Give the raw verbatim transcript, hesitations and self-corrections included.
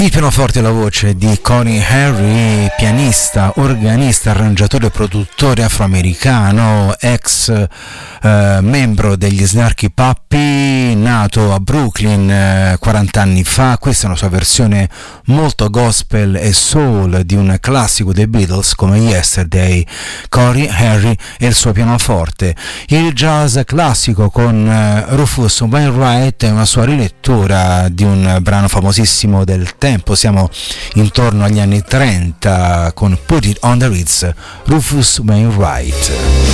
Il pianoforte e la voce di Cory Henry, pianista, organista, arrangiatore e produttore afroamericano, ex eh, membro degli Snarky Puppy, nato a Brooklyn eh, quaranta anni fa. Questa è una sua versione molto gospel e soul di un classico dei Beatles come Yesterday. Cory Henry e il suo pianoforte. Il jazz classico con eh, Rufus Wainwright è una sua rilettura di un brano famosissimo del tempo. Siamo intorno agli anni trenta con Put It on the Ritz, Rufus Wainwright.